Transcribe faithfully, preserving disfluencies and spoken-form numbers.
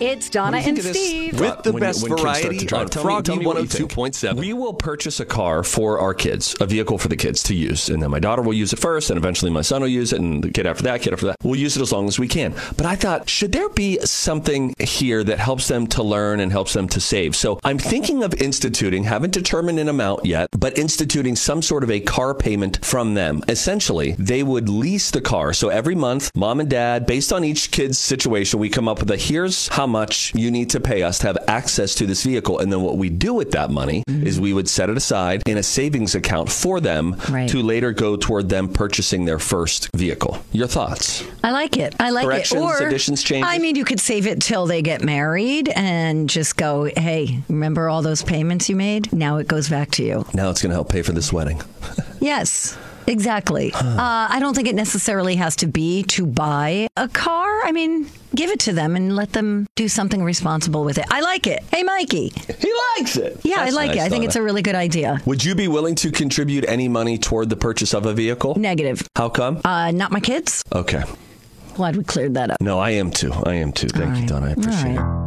It's Donna and Steve. With the when, best when variety on Froggy one oh two point seven. We will purchase a car for our kids, a vehicle for the kids to use. And then my daughter will use it first, and eventually my son will use it, and the kid after that, kid after that. We'll use it as long as we can. But I thought, should there be something here that helps them to learn and helps them to save? So I'm thinking of instituting, haven't determined an amount yet, but instituting some sort of a car payment from them. Essentially, they would lease the car. So every month, mom and dad, based on each kid's situation, we come up with a here's how much you need to pay us to have access to this vehicle. And then what we do with that money mm-hmm. is we would set it aside in a savings account for them right. to later go toward them purchasing their first vehicle. Your thoughts? I like it. I like Corrections, it. Or, additions, changes? I mean, you could save it till they get married and just go, hey, remember all those payments you made? Now it goes back to you. Now it's going to help pay for this wedding. Yes. Exactly. Huh. Uh, I don't think it necessarily has to be to buy a car. I mean, give it to them and let them do something responsible with it. I like it. Hey, Mikey. He likes it. Yeah, That's I like nice, it. I think Donna. it's a really good idea. Would you be willing to contribute any money toward the purchase of a vehicle? Negative. How come? Uh, not my kids. Okay. Glad we cleared that up. No, I am too. I am too. Thank All you, right. Donna. I appreciate it.